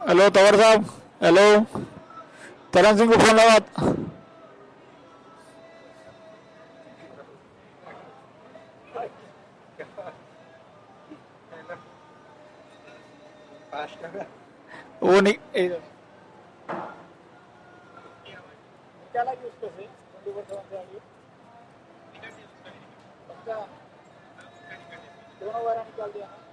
Hello तवर साहब। Hello. तरन सिंह को phone लगा। वो नहीं क्या लगी उसको से 24/7 से आगे पक्का दोनों बार निकाल दिया ना।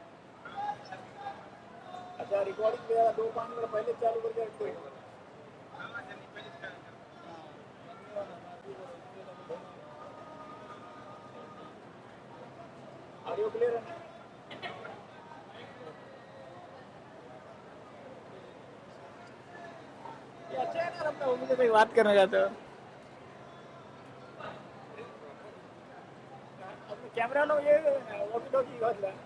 अच्छा रिकॉर्डिंग वगैरह 2 5 मिनट पहले चालू करके रखते हो। ऑडियो क्लियर है ना? ये अच्छा है ना अपना उम्मीद से बात करना चाहते हो। अपने कैमरा लो ये वॉकी टॉकी बात है।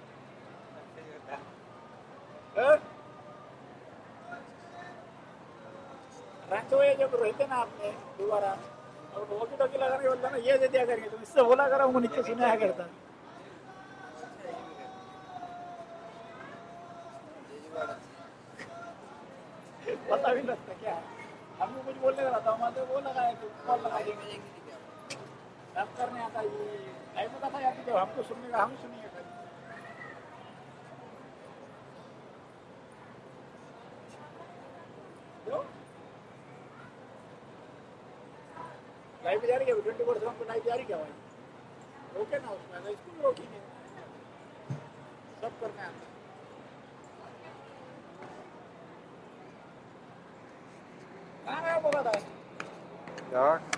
रंग तो ये जब रहते ना आपने दोबारा और वॉकी टॉकी लगाने के बोलता ना ये दे दिया करेंगे तुम इससे बोला करो वो नीचे सुनाया करता। पता भी लगता क्या हमको कुछ बोलने का था हमारे वो लगाए तो कॉल लगा देंगे सब करने आता ये टाइम का था यार जब हमको सुनने का हम सुनिए लाइव जा रही है 24/7 पे लाइव जा रही क्या भाई रोके ना उसमें इसको भी रोकेंगे सब करने आता कहाँ गया बोला था यार